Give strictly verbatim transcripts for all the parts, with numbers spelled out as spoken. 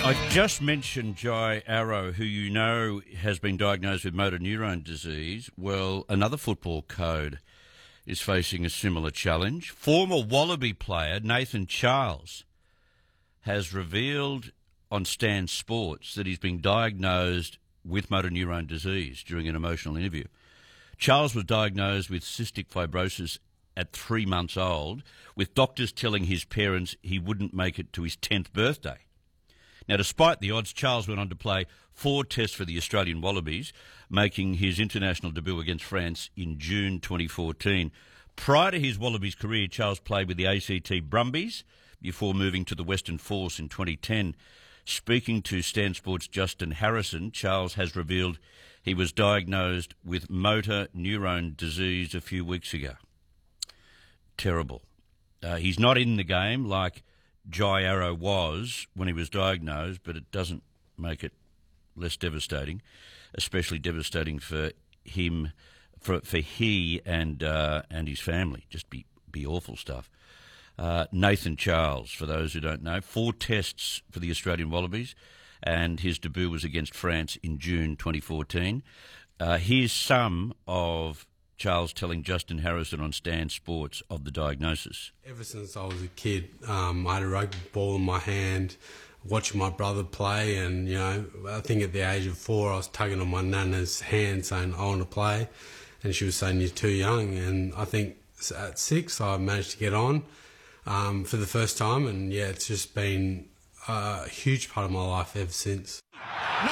I just mentioned Jai Arrow, who you know has been diagnosed with motor neurone disease. Well, another football code is facing a similar challenge. Former Wallaby player Nathan Charles has revealed on Stan Sports that he's been diagnosed with motor neurone disease during an emotional interview. Charles was diagnosed with cystic fibrosis at three months old, with doctors telling his parents he wouldn't make it to his tenth birthday. Now, despite the odds, Charles went on to play four tests for the Australian Wallabies, making his international debut against France in June twenty fourteen. Prior to his Wallabies career, Charles played with the A C T Brumbies before moving to the Western Force in twenty ten. Speaking to Stan Sports' Justin Harrison, Charles has revealed he was diagnosed with motor neurone disease a few weeks ago. Terrible. Uh, he's not in the game like Jai Arrow was when he was diagnosed, but it doesn't make it less devastating, especially devastating for him, for for he and uh, and his family. Just be be awful stuff. Uh, Nathan Charles, for those who don't know, four tests for the Australian Wallabies, and his debut was against France in June twenty fourteen. Uh, here's some of Charles telling Justin Harrison on Stan Sports of the diagnosis. Ever since I was a kid, um, I had a rugby ball in my hand, watching my brother play, and, you know, I think at the age of four I was tugging on my nana's hand saying, I want to play, and she was saying, you're too young, and I think at six I managed to get on um, for the first time, and, yeah, it's just been a huge part of my life ever since. No,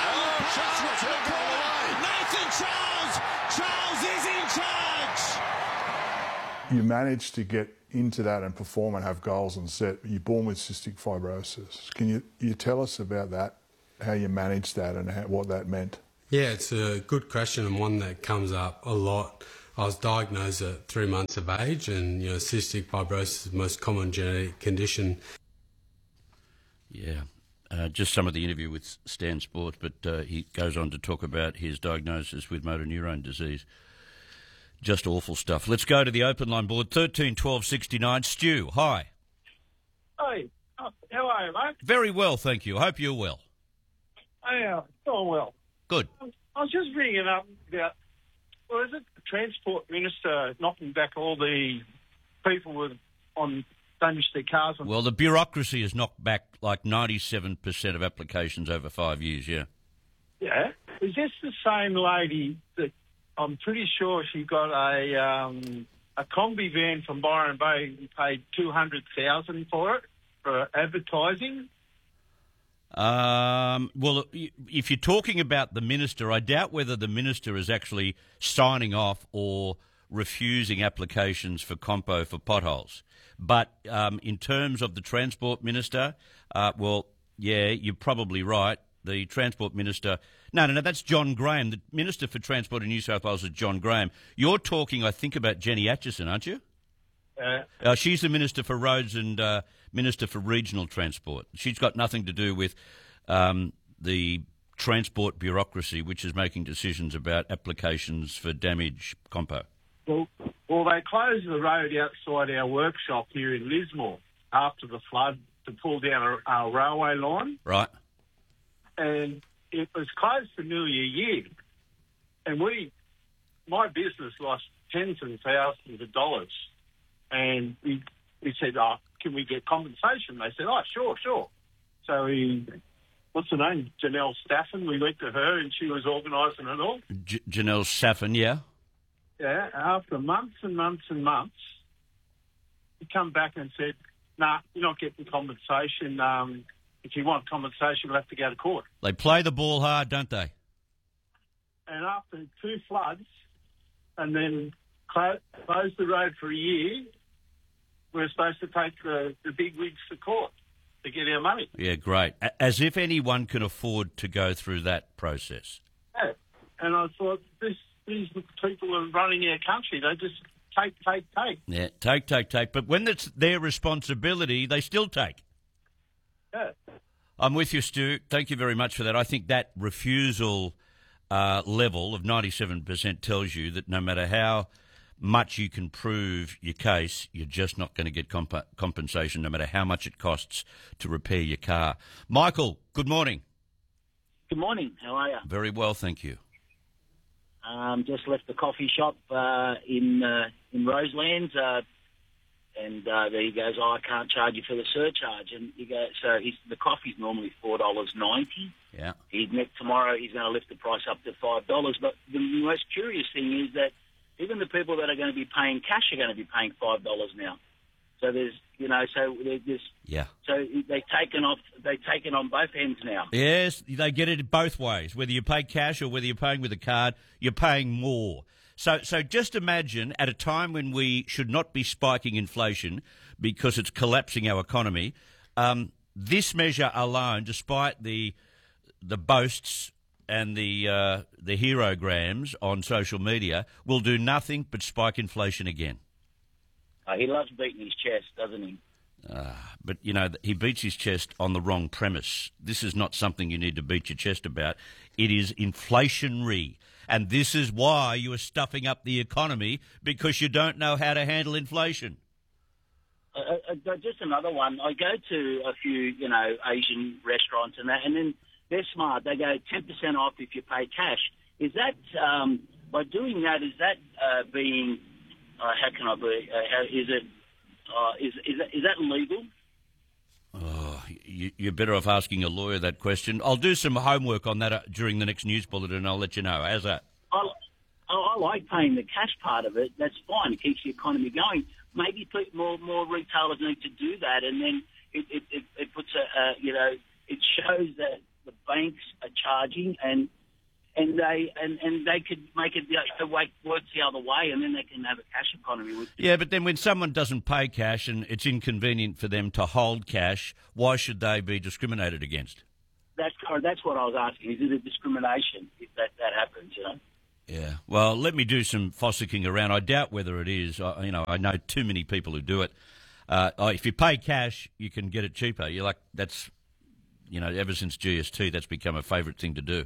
Nathan Charles! Charles is in charge! You managed to get into that and perform and have goals and set. You're born with cystic fibrosis. Can you, you tell us about that, how you managed that and how, what that meant? Yeah, it's a good question and one that comes up a lot. I was diagnosed at three months of age, and, you know, cystic fibrosis is the most common genetic condition. Yeah. Uh, just some of the interview with Stan Sports, but uh, he goes on to talk about his diagnosis with motor neurone disease. Just awful stuff. Let's go to the open line board, thirteen twelve sixty-nine. Stu, hi. Hey, how are you, mate? Very well, thank you. I hope you're well. Yeah, doing well. Good. I was just ringing up about, well, is it the Transport Minister knocking back all the people with on damage their cars? On- well, the bureaucracy has knocked back like ninety-seven percent of applications over five years, yeah. Yeah. Is this the same lady that I'm pretty sure she got a um, a Combi van from Byron Bay and paid two hundred thousand dollars for it, for advertising? Um, well, if you're talking about the minister, I doubt whether the minister is actually signing off or refusing applications for compo for potholes. But um, in terms of the Transport Minister, uh, well, yeah, you're probably right. The Transport Minister... No, no, no, that's John Graham. The Minister for Transport in New South Wales is John Graham. You're talking, I think, about Jenny Atchison, aren't you? Uh, uh, she's the Minister for Roads and uh, Minister for Regional Transport. She's got nothing to do with um, the transport bureaucracy, which is making decisions about applications for damage compo. Well, well, they closed the road outside our workshop here in Lismore after the flood to pull down our, our railway line. Right. And it was closed for nearly a year. And we, my business lost tens of thousands of dollars. And we, we said, oh, can we get compensation? They said, oh, sure, sure. So we, what's her name? Janelle Staffen. We went to her and she was organising it all. J- Janelle Staffen, yeah. Yeah, after months and months and months, he come back and said, nah, you're not getting compensation. Um, if you want compensation, we'll have to go to court. They play the ball hard, don't they? And after two floods, and then clo- closed the road for a year, we're supposed to take the, the big wigs to court to get our money. Yeah, great. As if anyone can afford to go through that process. Yeah. And I thought, this, these people are running our country. They just take, take, take. Yeah, take, take, take. But when it's their responsibility, they still take. Yeah. I'm with you, Stu. Thank you very much for that. I think that refusal uh, level of ninety-seven percent tells you that no matter how much you can prove your case, you're just not going to get comp- compensation no matter how much it costs to repair your car. Michael, good morning. Good morning. How are you? Very well, thank you. Um, just left the coffee shop uh, in uh, in Roselands, uh, and uh, there he goes, oh, I can't charge you for the surcharge. And you go, so he's, the coffee's normally four dollars ninety. Yeah. He, next, tomorrow he's going to lift the price up to five dollars. But the most curious thing is that even the people that are going to be paying cash are going to be paying five dollars now. So there's, you know, so there's, yeah. So they've taken off, they've taken on both ends now. Yes, they get it both ways. Whether you pay cash or whether you're paying with a card, you're paying more. So, so just imagine at a time when we should not be spiking inflation because it's collapsing our economy, um, this measure alone, despite the the boasts and the uh, the herograms on social media, will do nothing but spike inflation again. Uh, he loves beating his chest, doesn't he? Uh, but, you know, he beats his chest on the wrong premise. This is not something you need to beat your chest about. It is inflationary. And this is why you are stuffing up the economy, because you don't know how to handle inflation. Uh, uh, just another one. I go to a few, you know, Asian restaurants and that, and then they're smart. They go ten percent off if you pay cash. Is that, um, by doing that, is that uh, being... Uh, how can I be? Uh, how, is it? Uh, is is that, is that legal? Oh, you, you're better off asking a lawyer that question. I'll do some homework on that uh, during the next news bulletin, and I'll let you know. How's that? I, I, I like paying the cash part of it. That's fine. It keeps the economy going. Maybe more more retailers need to do that, and then it it, it, it puts a uh, you know it shows that the banks are charging and. And they and, and they could make it the way works the other way, and then they can have a cash economy. With yeah, but then when someone doesn't pay cash and it's inconvenient for them to hold cash, why should they be discriminated against? That's that's what I was asking. Is it a discrimination if that, that happens? You know. Yeah. Well, let me do some fossicking around. I doubt whether it is. I, you know, I know too many people who do it. Uh, if you pay cash, you can get it cheaper. You're like that's, you know, ever since G S T, that's become a favourite thing to do.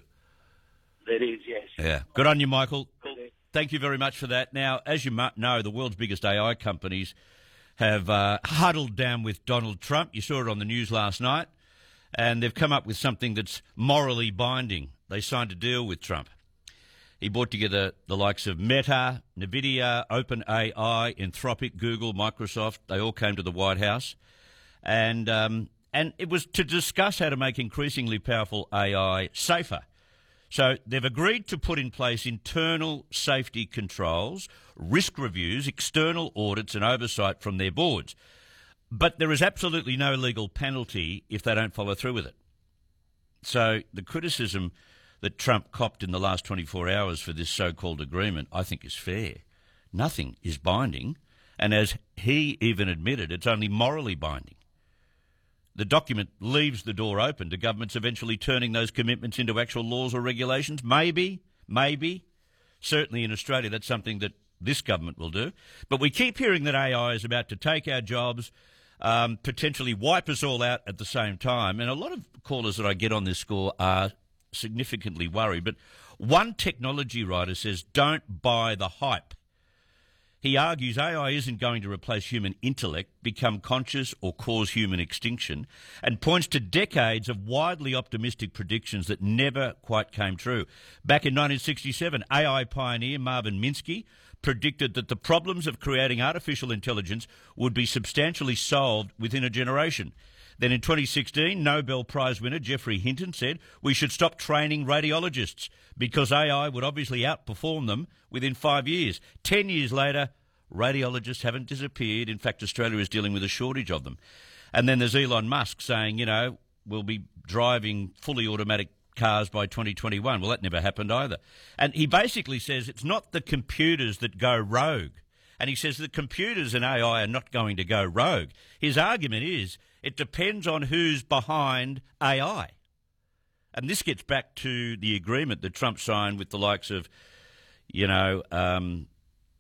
It is, yes. Yeah. Good on you, Michael. Cool. Thank you very much for that. Now, as you know, the world's biggest A I companies have uh, huddled down with Donald Trump. You saw it on the news last night. And they've come up with something that's morally binding. They signed a deal with Trump. He brought together the likes of Meta, NVIDIA, OpenAI, Anthropic, Google, Microsoft. They all came to the White House. And, um, and it was to discuss how to make increasingly powerful A I safer. So they've agreed to put in place internal safety controls, risk reviews, external audits and oversight from their boards. But there is absolutely no legal penalty if they don't follow through with it. So the criticism that Trump copped in the last twenty-four hours for this so-called agreement, I think is fair. Nothing is binding. And as he even admitted, it's only morally binding. The document leaves the door open to governments eventually turning those commitments into actual laws or regulations. Maybe, maybe. Certainly in Australia, that's something that this government will do. But we keep hearing that A I is about to take our jobs, um, potentially wipe us all out at the same time. And a lot of callers that I get on this score are significantly worried. But one technology writer says, don't buy the hype. He argues A I isn't going to replace human intellect, become conscious or cause human extinction, and points to decades of widely optimistic predictions that never quite came true. Back in nineteen sixty-seven, A I pioneer Marvin Minsky predicted that the problems of creating artificial intelligence would be substantially solved within a generation. Then in twenty sixteen, Nobel Prize winner Geoffrey Hinton said we should stop training radiologists because A I would obviously outperform them within five years. Ten years later, radiologists haven't disappeared. In fact, Australia is dealing with a shortage of them. And then there's Elon Musk saying, you know, we'll be driving fully automatic cars by twenty twenty-one. Well, that never happened either. And he basically says it's not the computers that go rogue. And he says the computers and A I are not going to go rogue. His argument is it depends on who's behind A I. And this gets back to the agreement that Trump signed with the likes of, you know, um,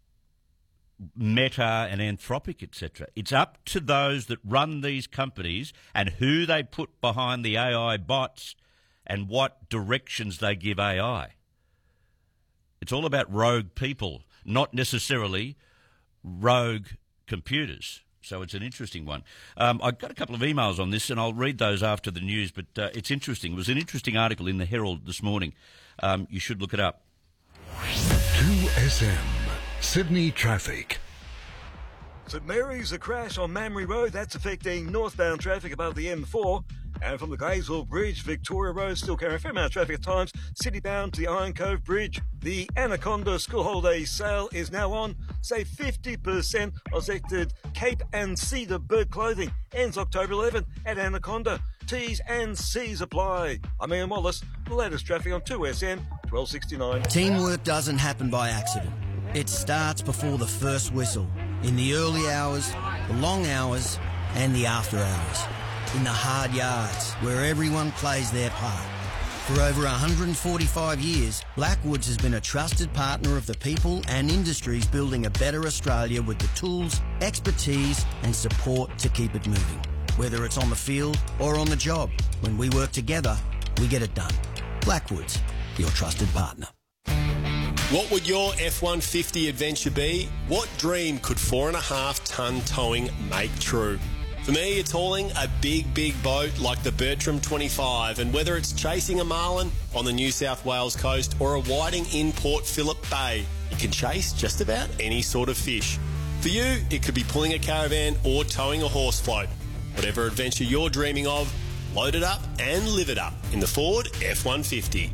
Meta and Anthropic, et cetera. It's up to those that run these companies and who they put behind the A I bots and what directions they give A I. It's all about rogue people, not necessarily Rogue Computers. So it's an interesting one. Um, I got a couple of emails on this, and I'll read those after the news, but uh, it's interesting. It was an interesting article in the Herald this morning. Um, you should look it up. two S M, Sydney traffic. St Mary's, a crash on Mamre Road. That's affecting northbound traffic above the M four. And from the Gazewell Bridge, Victoria Road still carrying a fair amount of traffic at times. City-bound to the Iron Cove Bridge. The Anaconda School Holiday Sale is now on. Save fifty percent on selected Cape and Cedar bird clothing. Ends October eleventh at Anaconda. T's and C's apply. I'm Ian Wallace. The latest traffic on two S M, twelve sixty-nine. Teamwork doesn't happen by accident. It starts before the first whistle. In the early hours, the long hours, and the after hours. In the hard yards, where everyone plays their part. For over one hundred forty-five years, Blackwoods has been a trusted partner of the people and industries building a better Australia with the tools, expertise and support to keep it moving. Whether it's on the field or on the job, when we work together, we get it done. Blackwoods, your trusted partner. What would your F one fifty adventure be? What dream could four and a half tonne towing make true? For me, it's hauling a big, big boat like the Bertram twenty-five, and whether it's chasing a marlin on the New South Wales coast or a whiting in Port Phillip Bay, you can chase just about any sort of fish. For you, it could be pulling a caravan or towing a horse float. Whatever adventure you're dreaming of, load it up and live it up in the Ford F one fifty.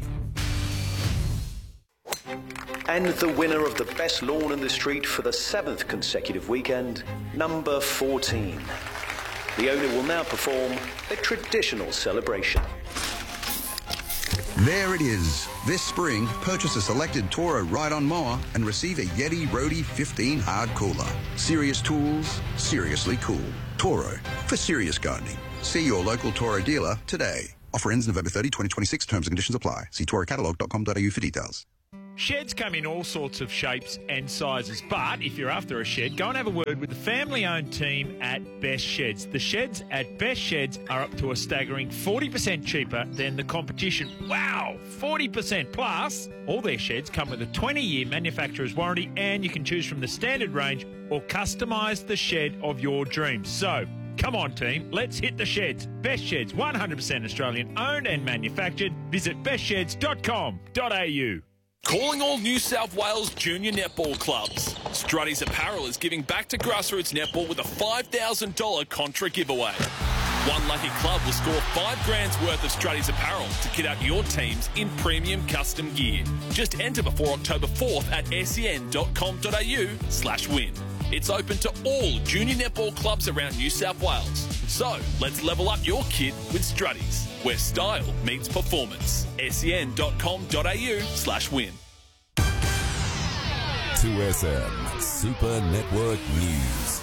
And the winner of the best lawn in the street for the seventh consecutive weekend, number fourteen. The owner will now perform a traditional celebration. There it is. This spring, purchase a selected Toro ride-on mower and receive a Yeti Roadie fifteen hard cooler. Serious tools, seriously cool. Toro, for serious gardening. See your local Toro dealer today. Offer ends November thirtieth, twenty twenty-six. Terms and conditions apply. See toro catalog dot com dot a u for details. Sheds come in all sorts of shapes and sizes, but if you're after a shed, go and have a word with the family-owned team at Best Sheds. The sheds at Best Sheds are up to a staggering forty percent cheaper than the competition. Wow, forty percent plus! All their sheds come with a twenty-year manufacturer's warranty, and you can choose from the standard range or customise the shed of your dreams. So, come on, team, let's hit the sheds. Best Sheds, one hundred percent Australian owned and manufactured. Visit best sheds dot com dot a u. Calling all New South Wales junior netball clubs. Strutty's Apparel is giving back to grassroots netball with a five thousand dollars contra giveaway. One lucky club will score five grand's worth of Strutty's Apparel to kit out your teams in premium custom gear. Just enter before October fourth at sen dot com dot a u slash win. It's open to all junior netball clubs around New South Wales. So, let's level up your kit with Strutty's, where style meets performance. sen dot com dot a u slash win. two S M Super Network News.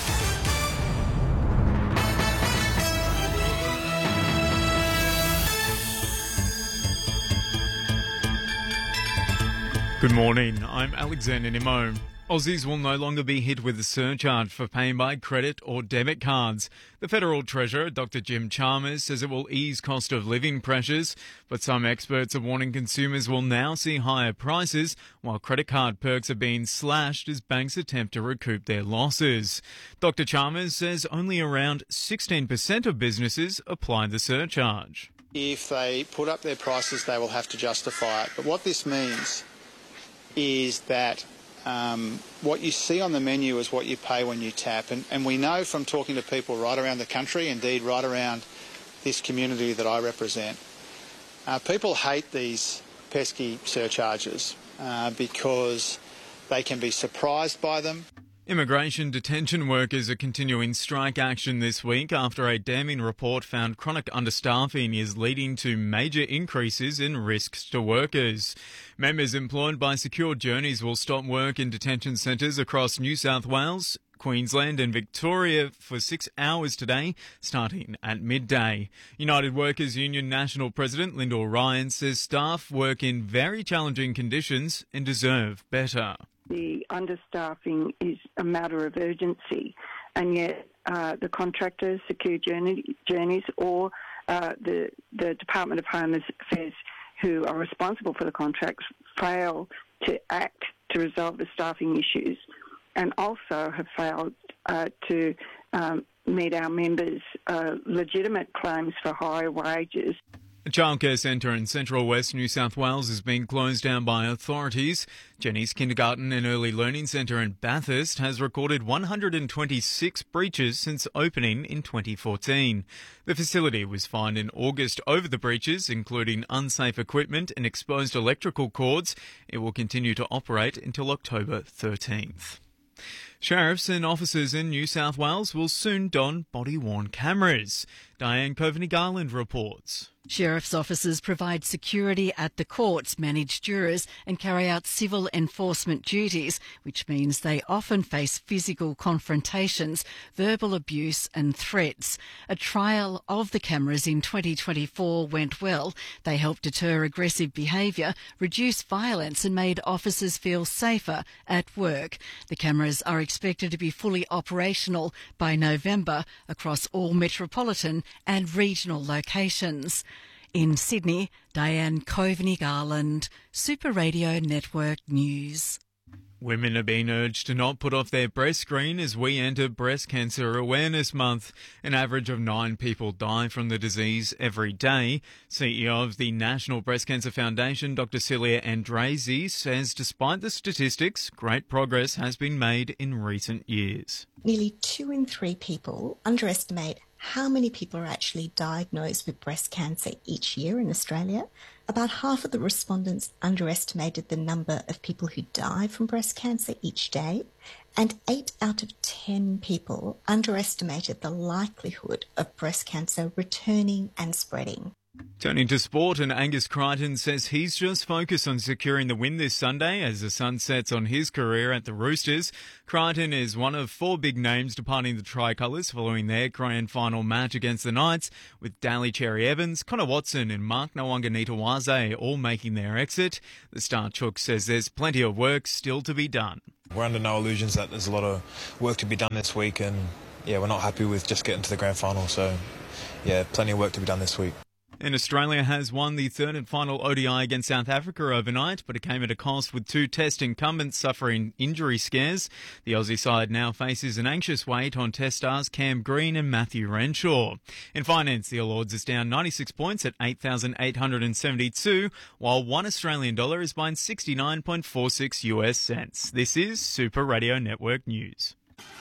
Good morning, I'm Alexander Nimmo. Aussies will no longer be hit with a surcharge for paying by credit or debit cards. The Federal Treasurer, Doctor Jim Chalmers, says it will ease cost of living pressures, but some experts are warning consumers will now see higher prices, while credit card perks are being slashed as banks attempt to recoup their losses. Doctor Chalmers says only around sixteen percent of businesses apply the surcharge. If they put up their prices, they will have to justify it. But what this means is that Um, what you see on the menu is what you pay when you tap. And, and we know from talking to people right around the country, indeed right around this community that I represent, uh, people hate these pesky surcharges uh, because they can be surprised by them. Immigration detention workers are continuing strike action this week after a damning report found chronic understaffing is leading to major increases in risks to workers. Members employed by Secure Journeys will stop work in detention centres across New South Wales, Queensland and Victoria for six hours today, starting at midday. United Workers Union National President Lyndall Ryan says staff work in very challenging conditions and deserve better. The understaffing is a matter of urgency, and yet uh, the contractors, Secure Journey, Journeys or uh, the, the Department of Home Affairs who are responsible for the contracts fail to act to resolve the staffing issues. and also have failed uh, to um, meet our members' uh, legitimate claims for higher wages. A childcare centre in central west New South Wales is being closed down by authorities. Jenny's Kindergarten and Early Learning Centre in Bathurst has recorded one hundred twenty-six breaches since opening in twenty fourteen. The facility was fined in August over the breaches, including unsafe equipment and exposed electrical cords. It will continue to operate until October thirteenth. Sheriffs and officers in New South Wales will soon don body-worn cameras. Diane Coveney-Garland reports. Sheriff's officers provide security at the courts, manage jurors and carry out civil enforcement duties, which means they often face physical confrontations, verbal abuse and threats. A trial of the cameras in twenty twenty-four went well. They helped deter aggressive behaviour, reduce violence and made officers feel safer at work. The cameras are expected to be fully operational by November across all metropolitan and regional locations. In Sydney, Diane Coveney-Garland, Super Radio Network News. Women are being urged to not put off their breast screen as we enter Breast Cancer Awareness Month. An average of nine people die from the disease every day. C E O of the National Breast Cancer Foundation, Doctor Celia Andresi, says despite the statistics, great progress has been made in recent years. Nearly two in three people underestimate how many people are actually diagnosed with breast cancer each year in Australia. About half of the respondents underestimated the number of people who die from breast cancer each day, and eight out of ten people underestimated the likelihood of breast cancer returning and spreading. Turning to sport, and Angus Crichton says he's just focused on securing the win this Sunday as the sun sets on his career at the Roosters. Crichton is one of four big names departing the Tricolours following their grand final match against the Knights, with Daly Cherry Evans, Connor Watson and Mark Nawaqanitawase all making their exit. The Star Chook says there's plenty of work still to be done. We're under no illusions that there's a lot of work to be done this week, and yeah, we're not happy with just getting to the grand final, so yeah, plenty of work to be done this week. And Australia has won the third and final O D I against South Africa overnight, but it came at a cost with two Test incumbents suffering injury scares. The Aussie side now faces an anxious wait on Test stars Cam Green and Matthew Renshaw. In finance, the All Ords is down ninety-six points at eight thousand eight hundred seventy-two, while one Australian dollar is buying sixty-nine point four six U S cents. This is Super Radio Network News.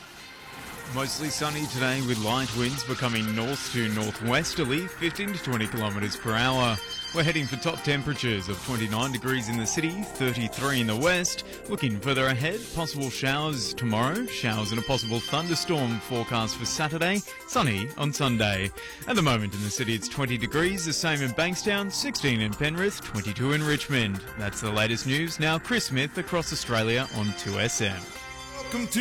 Mostly sunny today with light winds becoming north to northwesterly, fifteen to twenty kilometres per hour. We're heading for top temperatures of twenty-nine degrees in the city, thirty-three in the west. Looking further ahead, possible showers tomorrow, showers and a possible thunderstorm forecast for Saturday, sunny on Sunday. At the moment in the city it's twenty degrees, the same in Bankstown, sixteen in Penrith, twenty-two in Richmond. That's the latest news. Now Chris Smith across Australia on two S M. Welcome to